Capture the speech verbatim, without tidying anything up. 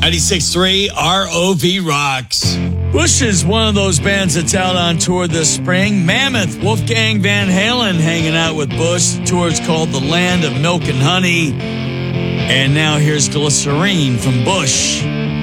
ninety-six point three R O V rocks. Bush is one of those bands that's out on tour this spring. Mammoth, Wolfgang Van Halen hanging out with Bush. The tour is called The Land of Milk and Honey. And now here's Glycerine from Bush.